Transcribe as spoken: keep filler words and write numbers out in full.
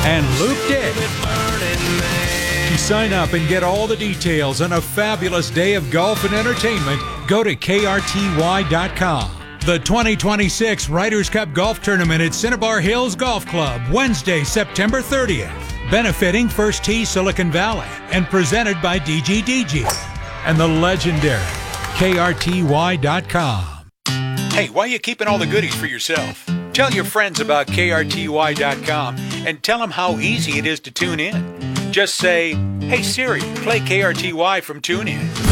and Luke Dick. To sign up and get all the details on a fabulous day of golf and entertainment, go to K R T Y dot com. The twenty twenty-six Ryder Cup Golf Tournament at Cinnabar Hills Golf Club, Wednesday, September thirtieth. Benefiting First Tee Silicon Valley and presented by D G D G and the legendary K R T Y dot com. Hey, why are you keeping all the goodies for yourself? Tell your friends about K R T Y dot com and tell them how easy it is to tune in. Just say, hey Siri, play K R T Y from TuneIn.